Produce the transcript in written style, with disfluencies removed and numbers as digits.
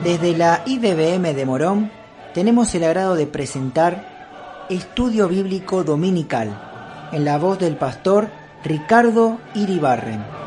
Desde la IDBM de Morón tenemos el agrado de presentar Estudio Bíblico Dominical en la voz del pastor Ricardo Iribarren.